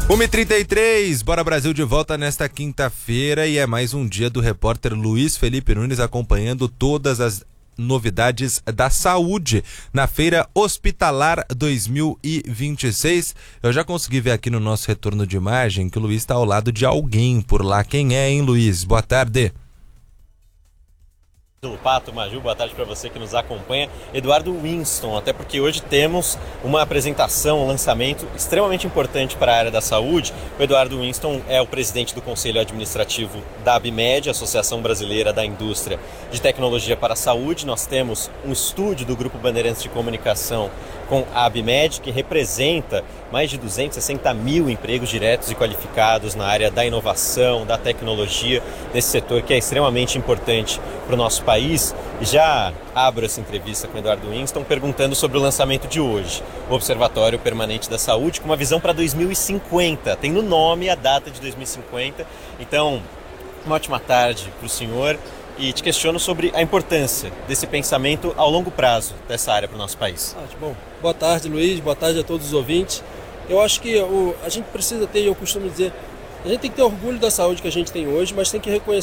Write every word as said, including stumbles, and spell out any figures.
uma e trinta e três, Bora Brasil de volta nesta quinta-feira e é mais um dia do repórter Luiz Felipe Nunes acompanhando todas as novidades da saúde na Feira Hospitalar dois mil e vinte e seis. Eu já consegui ver aqui no nosso retorno de imagem que o Luiz está ao lado de alguém por lá. Quem é, hein, Luiz? Boa tarde. Pato, Maju, boa tarde para você que nos acompanha. Eduardo Winston, até porque hoje temos uma apresentação, um lançamento extremamente importante para a área da saúde. O Eduardo Winston é o presidente do Conselho Administrativo da ABMed, Associação Brasileira da Indústria de Tecnologia para a Saúde. Nós temos um estúdio do Grupo Bandeirantes de Comunicação com a ABMed, que representa mais de duzentos e sessenta mil empregos diretos e qualificados na área da inovação, da tecnologia, nesse setor que é extremamente importante para o nosso país. E já abro essa entrevista com o Eduardo Winston perguntando sobre o lançamento de hoje, o Observatório Permanente da Saúde, com uma visão para dois mil e cinquenta. Tem no nome a data de dois mil e cinquenta. Então, uma ótima tarde para o senhor e te questiono sobre a importância desse pensamento ao longo prazo dessa área para o nosso país. Ah, bom, boa tarde, Luiz, boa tarde a todos os ouvintes. Eu acho que o, a gente precisa ter, eu costumo dizer, a gente tem que ter orgulho da saúde que a gente tem hoje, mas tem que reconhecer